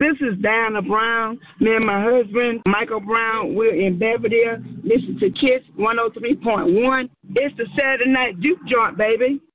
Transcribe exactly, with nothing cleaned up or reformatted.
This is Diana Brown. Me and my husband, Michael Brown, we're in Belvedere. Listen to Kiss one oh three point one. It's the Saturday Night Juke Joint, baby.